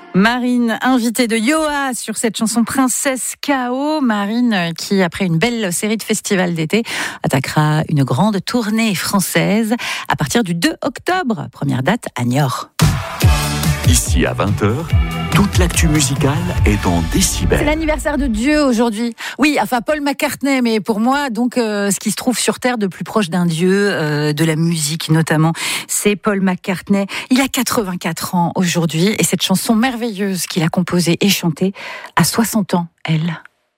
Marine, invitée de Yoa sur cette chanson Princesse K.O. Marine, qui après une belle série de festivals d'été, attaquera une grande tournée française à partir du 2 octobre. Première date à Niort. Ici à 20h, toute l'actu musicale est en décibels. C'est l'anniversaire de Dieu aujourd'hui. Oui, enfin Paul McCartney, mais pour moi, donc ce qui se trouve sur Terre de plus proche d'un dieu, de la musique notamment, c'est Paul McCartney. Il a 84 ans aujourd'hui et cette chanson merveilleuse qu'il a composée et chantée à 60 ans, elle.